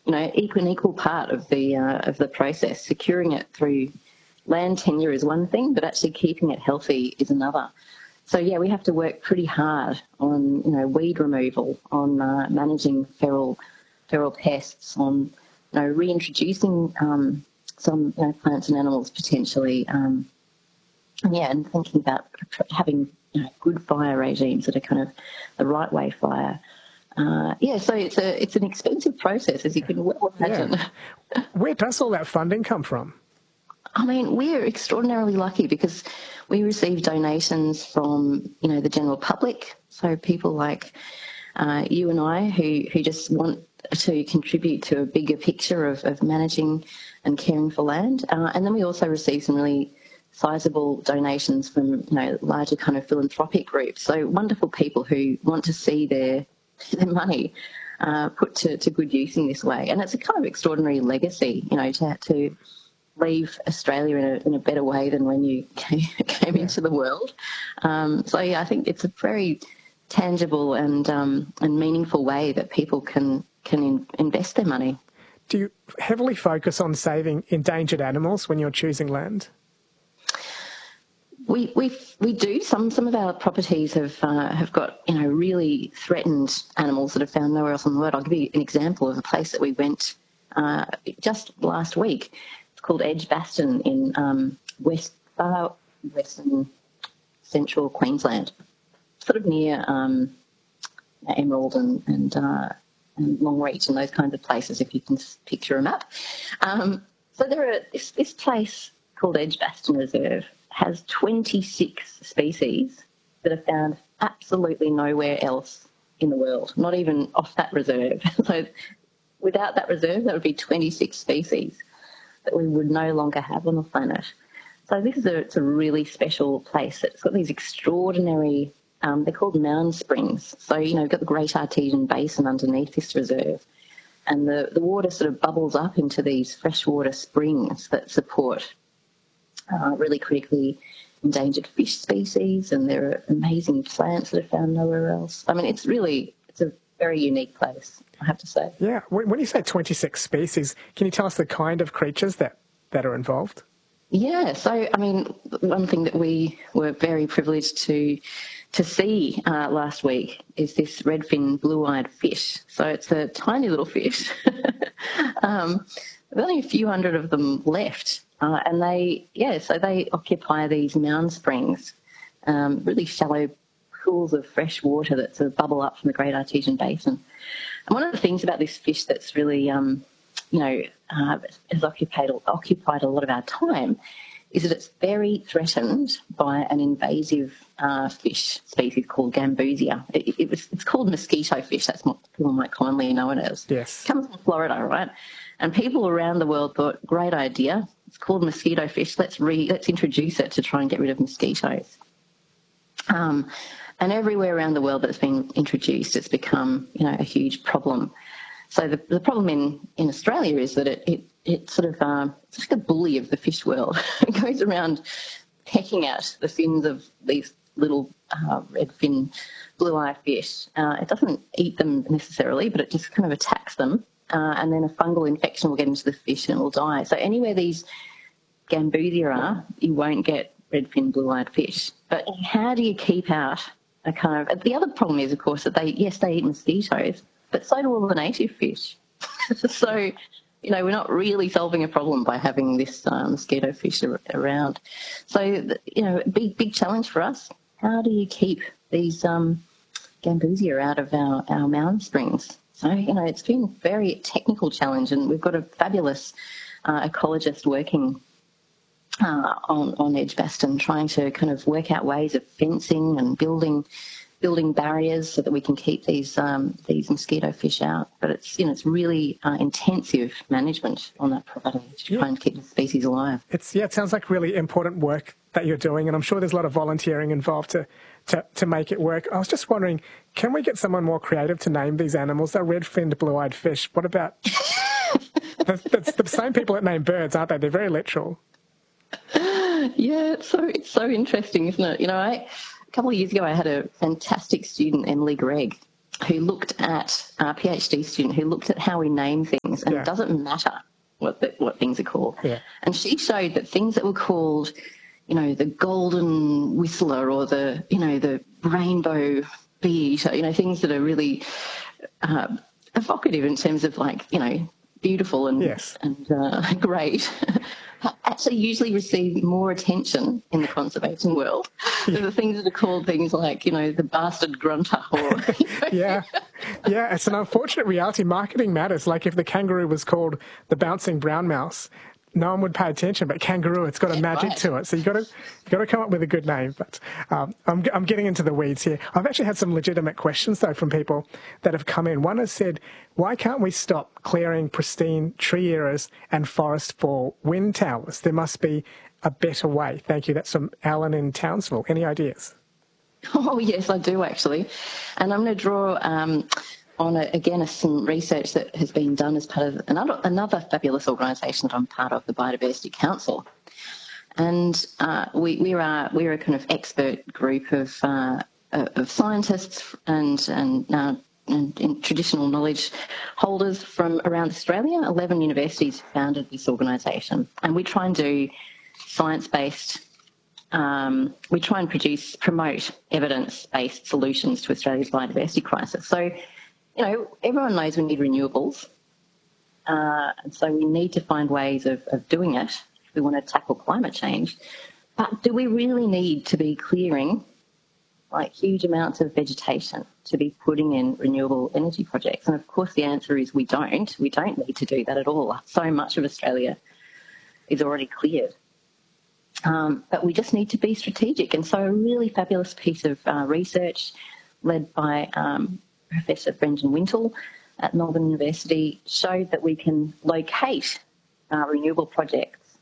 an equal part of the process. Securing it through land tenure is one thing, but actually keeping it healthy is another. So, yeah, we have to work pretty hard on, weed removal, on managing feral pests, on, reintroducing some plants and animals potentially, and thinking about having good fire regimes that are kind of the right way fire. So it's an expensive process, as you can well imagine. Yeah. Where does all that funding come from? I mean, we're extraordinarily lucky because we receive donations from, the general public, so people like you and I who just want to contribute to a bigger picture of managing and caring for land. And then we also receive some really sizable donations from, larger kind of philanthropic groups, so wonderful people who want to see their money put to good use in this way. And it's a kind of extraordinary legacy, to leave Australia in a better way than when you came into the world. I think it's a very tangible and meaningful way that people can invest their money. Do you heavily focus on saving endangered animals when you're choosing land? We do. Some of our properties have got really threatened animals that are found nowhere else in the world. I'll give you an example of a place that we went just last week. It's called Edgbaston in western central Queensland, sort of near Emerald and Longreach and those kinds of places, if you can picture a map. So this place called Edgbaston Reserve has 26 species that are found absolutely nowhere else in the world, not even off that reserve. So without that reserve, that would be 26 species that we would no longer have on the planet. So it's a really special place. It's got these extraordinary, they're called mound springs. So, you've got the Great Artesian Basin underneath this reserve, and the water sort of bubbles up into these freshwater springs that support really critically endangered fish species, and there are amazing plants that are found nowhere else. I mean, it's a very unique place, I have to say. Yeah. When you say 26 species, can you tell us the kind of creatures that are involved? Yeah. So, I mean, one thing that we were very privileged to see last week is this redfin blue-eyed fish. So it's a tiny little fish. There's only a few hundred of them left. And they occupy these mound springs, really shallow pools of fresh water that sort of bubble up from the Great Artesian Basin. And one of the things about this fish that's really, has occupied a lot of our time is that it's very threatened by an invasive fish species called Gambusia. It's called mosquito fish. That's what people might commonly know it as. Yes. It comes from Florida, right? And people around the world thought, great idea. It's called mosquito fish. Let's introduce it to try and get rid of mosquitoes. And everywhere around the world that's been introduced, it's become, a huge problem. So the problem in Australia is that it sort of it's like a bully of the fish world. It goes around pecking at the fins of these little redfin blue-eye fish. It doesn't eat them necessarily, but it just kind of attacks them. And then a fungal infection will get into the fish and it will die. So anywhere these Gambusia are, you won't get redfin blue-eyed fish. But how do you keep out a kind of... The other problem is, of course, that they eat mosquitoes, but so do all the native fish. So, we're not really solving a problem by having this mosquito fish around. So, big challenge for us. How do you keep these Gambusia out of our mound springs? So, it's been a very technical challenge, and we've got a fabulous ecologist working on Edgbaston, trying to kind of work out ways of fencing and building barriers so that we can keep these mosquito fish out. But it's really intensive management on that property to try and keep the species alive. It sounds like really important work that you're doing, and I'm sure there's a lot of volunteering involved to make it work. I was just wondering, can we get someone more creative to name these animals? They're red-finned blue-eyed fish. What about... That's the same people that name birds, aren't they? They're very literal. Yeah, it's so interesting, isn't it? A couple of years ago I had a fantastic student, Emily Gregg, who looked at a PhD student who looked at how we name things, and it doesn't matter what things are called. Yeah. And she showed that things that were called, the golden whistler or the rainbow bee eater, things that are really evocative in terms of beautiful and great, actually usually receive more attention in the conservation world than the things that are called things like, the bastard grunter or... Yeah, it's an unfortunate reality. Marketing matters. Like if the kangaroo was called the bouncing brown mouse, no one would pay attention, but kangaroo, it's got a magic to it. So you got to come up with a good name. But I'm getting into the weeds here. I've actually had some legitimate questions, though, from people that have come in. One has said, why can't we stop clearing pristine tree areas and forest for wind towers? There must be a better way. Thank you. That's from Alan in Townsville. Any ideas? Oh, yes, I do, actually. And I'm going to draw on, some research that has been done as part of another fabulous organisation that I'm part of, the Biodiversity Council. And we're a kind of expert group of scientists and traditional knowledge holders from around Australia. 11 universities founded this organisation. And we try and do science-based we try and promote evidence-based solutions to Australia's biodiversity crisis. So, everyone knows we need renewables, and so we need to find ways of doing it if we want to tackle climate change. But do we really need to be clearing huge amounts of vegetation to be putting in renewable energy projects? And of course the answer is we don't. We don't need to do that at all. So much of Australia is already cleared. But we just need to be strategic. And so a really fabulous piece of research led by Professor Brendan Wintle at Melbourne University showed that we can locate renewable projects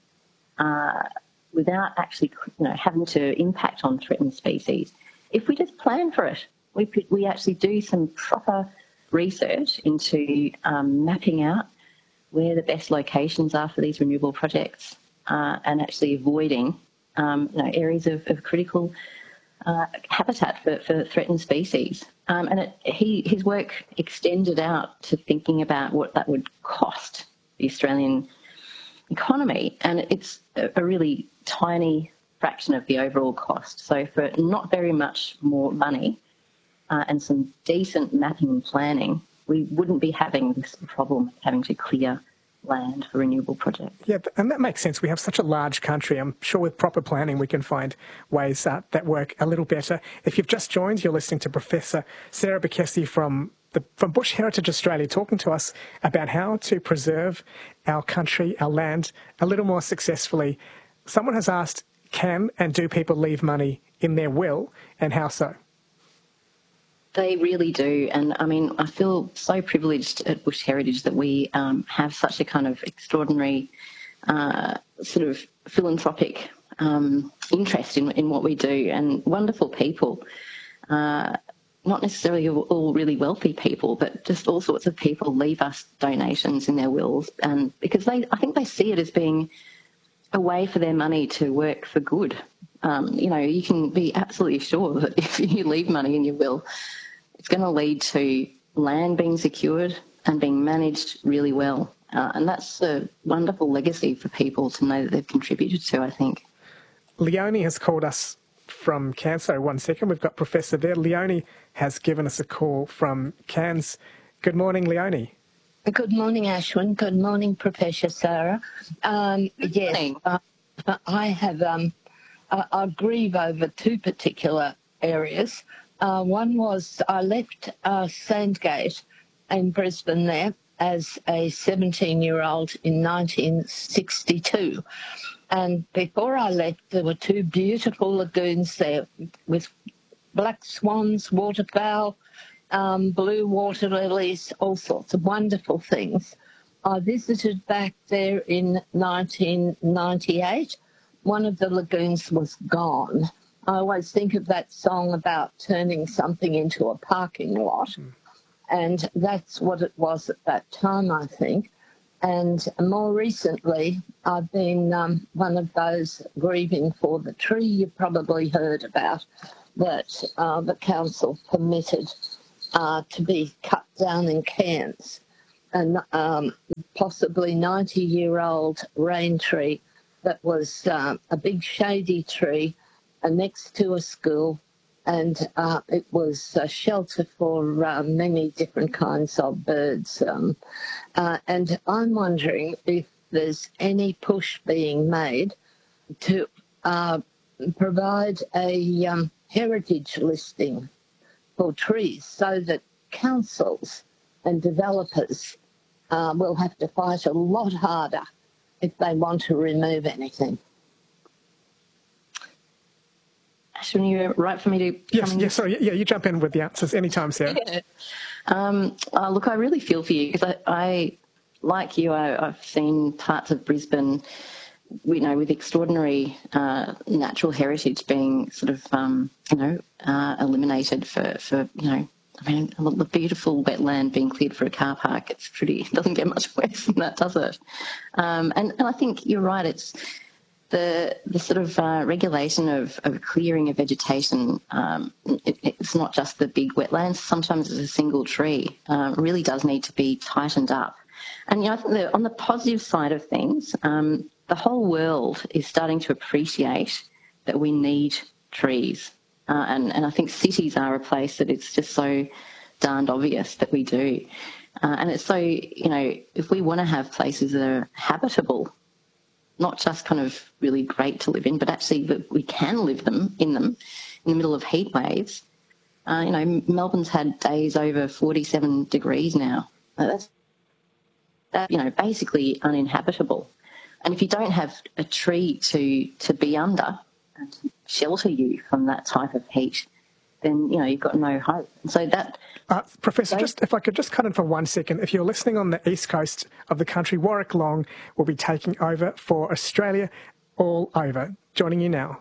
without actually having to impact on threatened species. If we just plan for it, we actually do some proper research into mapping out where the best locations are for these renewable projects and actually avoiding areas of critical habitat for threatened species. And his work extended out to thinking about what that would cost the Australian economy. And it's a really tiny fraction of the overall cost. So for not very much more money and some decent mapping and planning, we wouldn't be having this problem of having to clear land for renewable projects. Yeah, and that makes sense. We have such a large country. I'm sure with proper planning we can find ways that work a little better. If you've just joined, you're listening to Professor Sarah Bekesie from Bush Heritage Australia talking to us about how to preserve our country, our land, a little more successfully. Someone has asked, can and do people leave money in their will, and how so? They really do. And I mean, I feel so privileged at Bush Heritage that we have such a kind of extraordinary sort of philanthropic interest in what we do, and wonderful people, not necessarily all really wealthy people, but just all sorts of people leave us donations in their wills, and because I think they see it as being a way for their money to work for good. You can be absolutely sure that if you leave money in your will, it's going to lead to land being secured and being managed really well. And that's a wonderful legacy for people to know that they've contributed to, I think. Leonie has called us from Cairns. So 1 second, we've got Professor there. Leonie has given us a call from Cairns. Good morning, Leonie. Good morning, Ashwin. Good morning, Professor Sarah. Good morning. I have I grieve over two particular areas. One was I left Sandgate in Brisbane there as a 17-year-old in 1962. And before I left, there were two beautiful lagoons there with black swans, waterfowl, blue water lilies, all sorts of wonderful things. I visited back there in 1998. One of the lagoons was gone. I always think of that song about turning something into a parking lot. And that's what it was at that time, I think. And more recently, I've been one of those grieving for the tree you probably heard about that the council permitted to be cut down in Cairns, and possibly 90-year-old rain tree that was a big shady tree next to a school, and it was a shelter for many different kinds of birds. And I'm wondering if there's any push being made to provide a heritage listing for trees so that councils and developers will have to fight a lot harder if they want to remove anything. Ashwin, you're right for me to you jump in with the answers anytime, Sarah. Yeah. Look, I really feel for you because I like you, I've seen parts of Brisbane, with extraordinary natural heritage being sort of, eliminated for the beautiful wetland being cleared for a car park. It doesn't get much worse than that, does it? And I think you're right. It's the sort of regulation of clearing of vegetation. It's not just the big wetlands. Sometimes it's a single tree. Really does need to be tightened up. And I think on the positive side of things, the whole world is starting to appreciate that we need trees. And I think cities are a place that it's just so darned obvious that we do. And it's so, if we want to have places that are habitable, not just kind of really great to live in, but actually that we can live in the middle of heat waves. Melbourne's had days over 47 degrees now. That's basically uninhabitable. And if you don't have a tree to be under and shelter you from that type of heat, then, you've got no hope. And so that... Professor, if I could just cut in for 1 second. If you're listening on the east coast of the country, Warwick Long will be taking over for Australia All Over. Joining you now.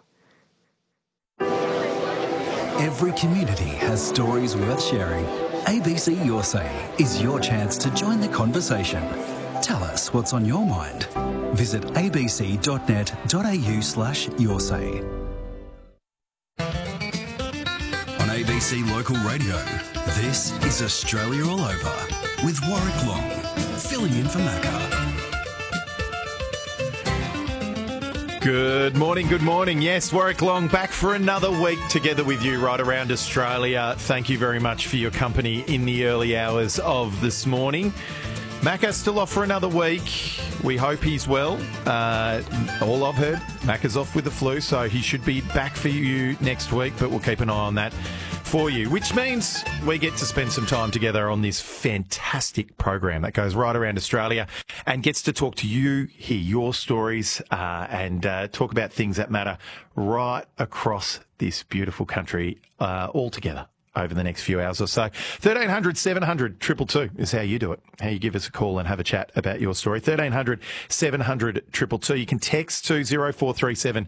Every community has stories worth sharing. ABC Your Say is your chance to join the conversation. Tell us what's on your mind. Visit abc.net.au/yoursay. On ABC Local Radio, this is Australia All Over with Warwick Long, filling in for Macca. Good morning. Yes, Warwick Long back for another week together with you right around Australia. Thank you very much for your company in the early hours of this morning. Macca's still off for another week. We hope he's well. All I've heard, Macca's off with the flu, so he should be back for you next week, but we'll keep an eye on that for you, which means we get to spend some time together on this fantastic program that goes right around Australia and gets to talk to you, hear your stories, and talk about things that matter right across this beautiful country all together over the next few hours or so. 1300 700 222 is how you do it. How you give us a call and have a chat about your story. 1300 700 222. You can text to 0437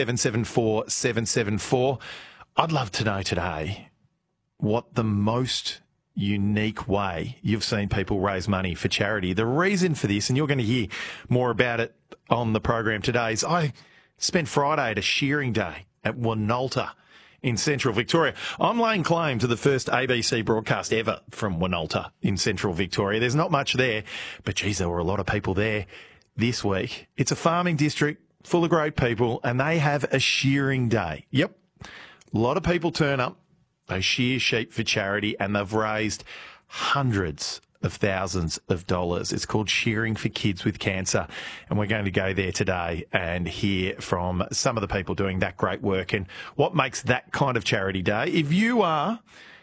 774 774. I'd love to know today what the most unique way you've seen people raise money for charity. The reason for this, and you're going to hear more about it on the program today, is I spent Friday at a shearing day at Wonolta in central Victoria. I'm laying claim to the first ABC broadcast ever from Wonolta in central Victoria. There's not much there, but geez, there were a lot of people there this week. It's a farming district full of great people, and they have a shearing day. Yep. A lot of people turn up. They shear sheep for charity, and they've raised hundreds of thousands of dollars. It's called Shearing for Kids with Cancer, and we're going to go there today and hear from some of the people doing that great work and what makes that kind of charity day. If you are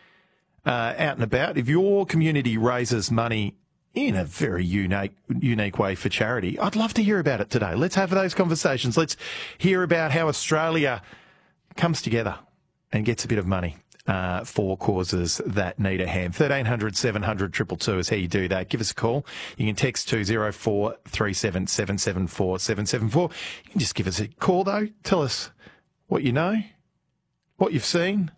out and about, if your community raises money in a very unique way for charity, I'd love to hear about it today. Let's have those conversations. Let's hear about how Australia comes together and gets a bit of money for causes that need a hand. 1300 700 222 is how you do that. Give us a call. You can text to 0437 774 774. You can just give us a call, though. Tell us what you know, what you've seen.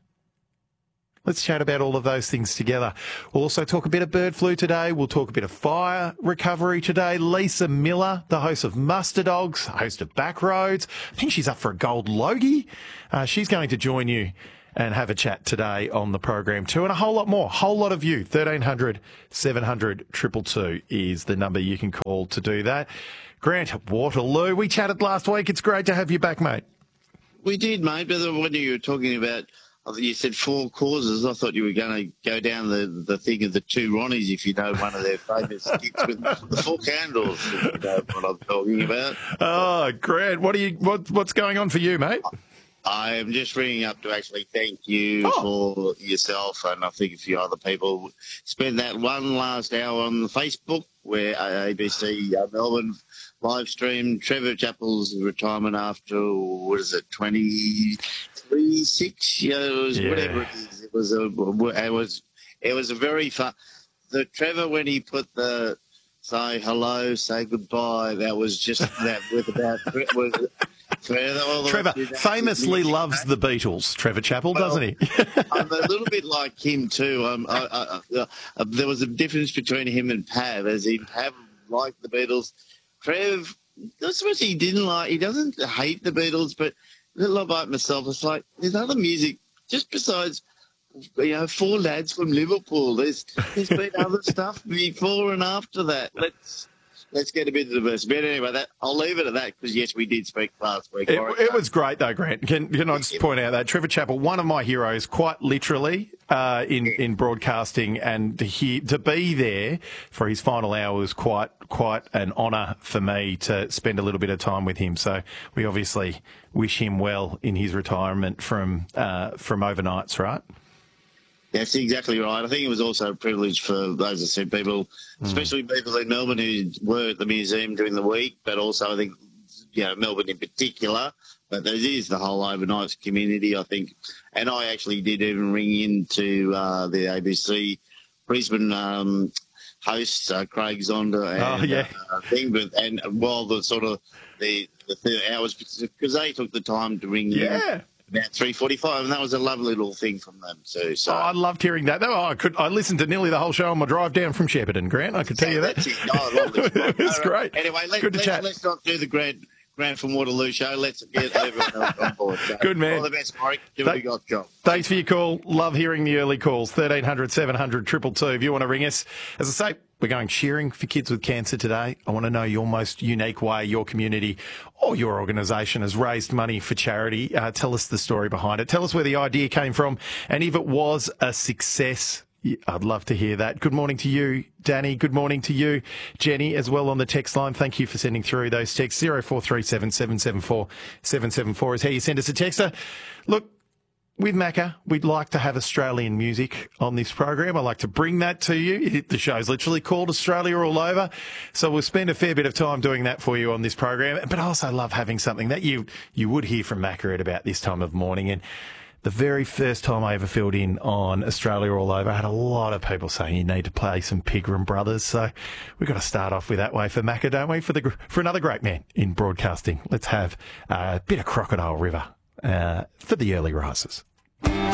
Let's chat about all of those things together. We'll also talk a bit of bird flu today. We'll talk a bit of fire recovery today. Lisa Miller, the host of Muster Dogs, host of Backroads. I think she's up for a gold Logie. She's going to join you and have a chat today on the program too, and a whole lot more. Whole lot of you. 1300 700 222 is the number you can call to do that. Grant, Waterloo, we chatted last week. It's great to have you back, mate. We did, mate, but when you were talking about, you said 4 causes, I thought you were going to go down the thing of the 2 Ronnies, if you know one of their famous skits with the 4 candles, if you know what I'm talking about. Oh, Grant, what's going on for you, mate? I am just ringing up to actually thank you for yourself, and I think a few other people. Spend that one last hour on Facebook where ABC Melbourne live streamed Trevor Chappell's retirement after, 23-6? Whatever it is. It was a very fun. The Trevor, when he put the say hello, say goodbye, that was just that with about was. Trevor famously loves the Beatles, Trevor Chappell, doesn't he? I'm a little bit like him too. There was a difference between him and Pav, as in Pav liked the Beatles. Trev, that's what he didn't like. He doesn't hate the Beatles, but a little like myself, it's like there's other music just besides, 4 lads from Liverpool. There's been other stuff before and after that. Let's get a bit of diversity. But anyway, I'll leave it at that because, yes, we did speak last week. It was great, though, Grant. Can I just point out that Trevor Chappell, one of my heroes, quite literally, in broadcasting, and to be there for his final hour was quite an honour for me to spend a little bit of time with him. So we obviously wish him well in his retirement from overnights, right? That's exactly right. I think it was also a privilege for, as I said, people, especially people in Melbourne who were at the museum during the week, but also I think, Melbourne in particular. But there is the whole overnight community, I think. And I actually did even ring into the ABC Brisbane host, Craig Zonda, and while the sort of the 3 hours, because they took the time to ring in. About 3:45, and that was a lovely little thing from them too. So I loved hearing that. I listened to nearly the whole show on my drive down from Shepparton, Grant. I could tell you that. That's it. I love it. It was great. Anyway, chat. Let's not do the Grant from Waterloo show. Let's get everyone else on board. So, good man. All the best, Mike. Do what you got, John. Thanks for your call. Love hearing the early calls. 1300 700 222 if you want to ring us. As I say, we're going sharing for kids with cancer today. I want to know your most unique way your community or your organisation has raised money for charity. Tell us the story behind it. Tell us where the idea came from and if it was a success. I'd love to hear that. Good morning to you, Danny. Good morning to you, Jenny, as well on the text line. Thank you for sending through those texts. 0437 774 774 is how you send us a texter. Look, with Macca, we'd like to have Australian music on this program. I'd like to bring that to you. The show's literally called Australia All Over. So we'll spend a fair bit of time doing that for you on this program. But I also love having something that you would hear from Macca at about this time of morning. And the very first time I ever filled in on Australia All Over, I had a lot of people saying you need to play some Pigram Brothers. So we've got to start off with that way for Macca, don't we? For another great man in broadcasting. Let's have a bit of Crocodile River for the early risers.